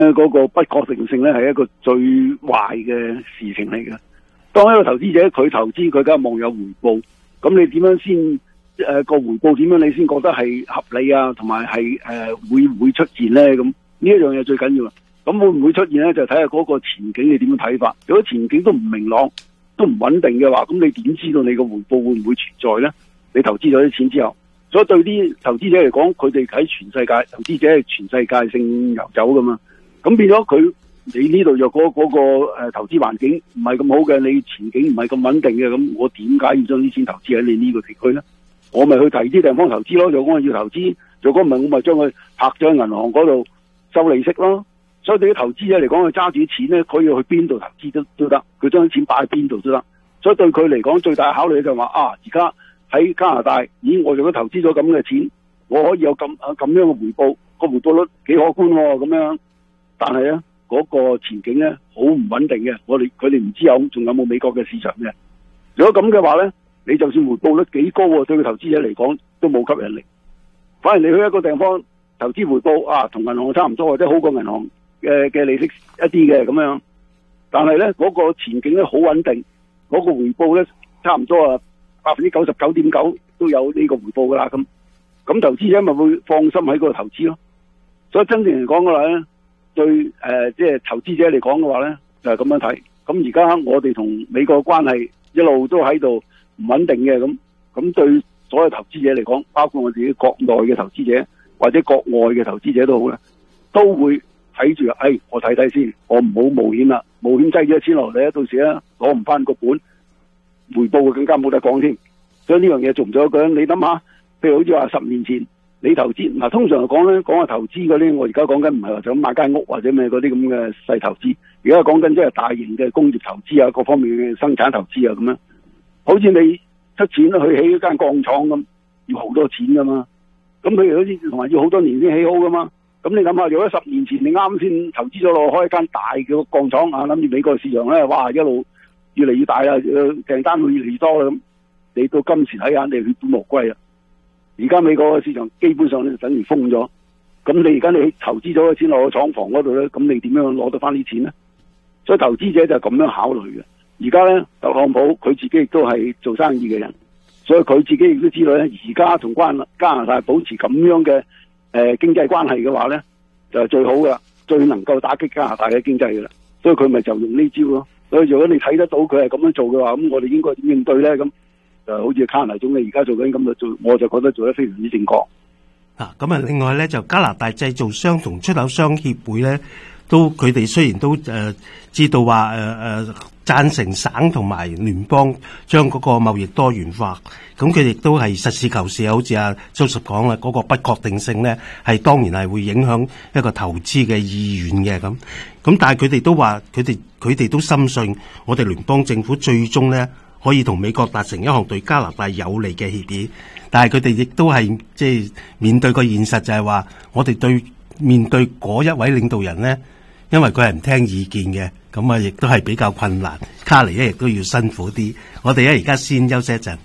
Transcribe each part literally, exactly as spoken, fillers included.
嗰個不確定性咧係一個最壞嘅事情嚟嘅。當一個投資者佢投資佢梗係望有回報，咁你點樣先誒個回報點樣你先覺得係合理啊，同埋係誒會唔會出現咧？咁呢一樣嘢最緊要啊！咁會唔會出現咧？就睇下嗰個前景你點樣睇法。如果前景都唔明朗，都唔穩定嘅話，咁你點知道你個回報會唔會存在咧？你投資咗啲錢之後，所以對啲投資者嚟講，佢哋喺全世界投資者係全世界性遊走噶嘛。咁變咗佢你呢度若果嗰個誒投資環境唔係咁好嘅，你前景唔係咁穩定嘅，咁我點解要將啲錢投資喺你呢個地區咧？我咪去第二啲地方投資咯。如果我要投資，如果唔係我咪將佢拍咗喺銀行嗰度收利息咯。所以對於投資者嚟講，佢揸住錢咧，佢要去邊度投資都都得，佢將啲錢擺喺邊度都得。所以對佢嚟講，最大考慮就係話啊，而家喺加拿大，咦，我如果投資咗咁嘅錢，我可以有咁咁樣嘅回報，個回報率幾可觀喎，咁樣。但係咧，嗰個前景咧好唔穩定嘅，我哋佢哋唔知有仲有冇美國嘅市場嘅。如果咁嘅話咧，你就算回報率幾高喎，對個投資者嚟講都冇吸引力。反而你去一個地方投資回報啊，同銀行差唔多，或者好過銀行嘅嘅利息一啲嘅咁樣，但係咧嗰個前景咧好穩定，嗰個回報咧差唔多啊百分之九十九點九都有呢個回報噶啦，咁咁投資者咪會放心喺嗰度投資咯。所以真正嚟講嘅話咧，對誒即係投資者嚟講嘅話咧，就係咁樣睇。咁而家我哋同美國嘅關係一路都喺度唔穩定嘅，咁咁對所有投資者嚟講，包括我自己國內嘅投資者或者國外嘅投資者都好咧，都會睇住，哎，我睇睇先，我唔好冒險啦，冒險擠咗錢落嚟咧，到時咧攞唔翻個本，回報會更加冇得講添。所以呢樣嘢做唔做得嘅？你諗下，譬如好似話十年前你投資，嗱通常嚟講咧，講下投資嗰啲，我而家講緊唔係話就咁買間屋或者咩嗰啲咁嘅細投資，而家講緊即係大型嘅工業投資啊，各方面嘅生產投資啊咁樣。好似你出錢去起一間鋼廠咁，要好多錢噶嘛。咁譬如好似同埋要好多年先起好噶嘛。咁你諗下，如果十年前你啱先投資咗落開一間大嘅鋼廠啊，諗住美國市場咧，哇一路越嚟越大啦，訂單會越嚟越多啦咁，你到今時睇下，你血本無歸啦。而家美國嘅市場基本上咧就等於封咗，咁你而家你投資咗嘅錢落去廠房嗰度咧，咁你點樣攞得翻啲錢咧？所以投資者就係咁樣考慮嘅。而家咧，特朗普佢自己亦都係做生意嘅人，所以佢自己亦都知道咧，而家同關加拿大保持咁樣嘅誒、呃、經濟關係嘅話咧，就係最好噶，最能夠打擊加拿大嘅經濟噶啦。所以佢咪就用呢招咯。所以如果你睇得到佢係咁樣做嘅話，咁我哋應該點應對咧？咁就好似加拿大總理而家做緊咁嘅做，我就覺得做得非常之正確。 啊，咁啊，另外咧就加拿大製造商同出口商協會咧，都佢哋雖然都誒、呃、知道話誒誒贊成省同埋聯邦將嗰個貿易多元化，咁佢亦都係實事求是，好似阿周叔講啦，嗰、那個不確定性咧係當然係會影響一個投資嘅意願嘅咁。咁但係佢哋都話，佢哋佢哋都深信我哋聯邦政府最終咧可以同美國達成一項對加拿大有利嘅協議。但係佢哋亦都係即係面對個現實，就係話我哋對面對嗰一位領導人咧，因為佢係唔聽意見嘅，咁啊亦都係比較困難。卡尼咧亦都要辛苦啲。我哋咧而家先休息一陣。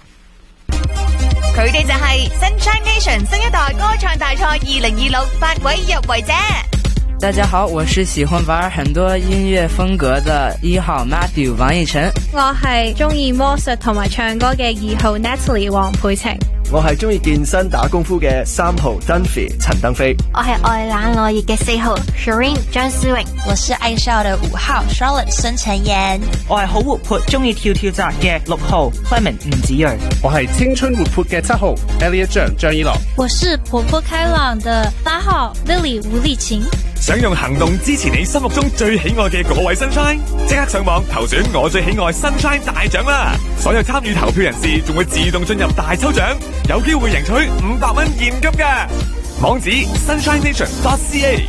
佢哋就係 Sunshine Nation 新一代歌唱大賽二零二六八位入圍者。 大家好，我是喜歡玩很多音樂風格的一號 Matthew 王奕晨。 我係中意魔術同埋唱歌嘅二號 Natalie 黃佩晴。 我係中意健身打功夫嘅三號 Dunphy 陳登飛。 我係愛冷愛熱嘅四號 Shireen 張思穎。 我是愛笑的五號 Charlotte 孫晨妍。 我係好活潑中意跳跳紮嘅六號 Clement 吳子睿。 我係青春活潑嘅七號 Elliot 張張依樂。 我是活潑開朗的八號 Lily 吳麗琴。 想用行動支持你心目中最喜愛嘅嗰位 Sunshine， 即刻上網投選我最喜愛 Sunshine 大獎啦！所有參與投票人士仲會自動進入大抽獎，有機會贏取五百蚊現金㗎。網址 sunshine nation dot c a。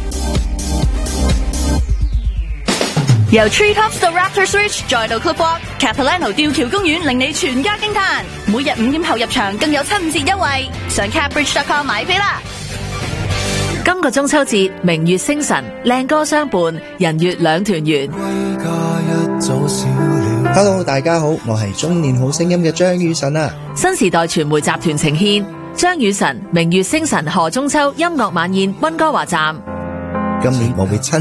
由 Treetops 到 Raptors Ridge 再到 Clipwalk Capilano 吊橋公園，令你全家驚嘆。每日五點後入場更有七五折優惠，上 capbridge dot com 買飛啦！ 今個中秋節，明月星辰，靚歌相伴，人月兩團圓。 Hello， 大家好，我係中年好聲音嘅張雨晨啊！ 新時代傳媒集團呈獻張雨晨明月星辰賀中秋音樂晚宴溫哥華站。 今年我會親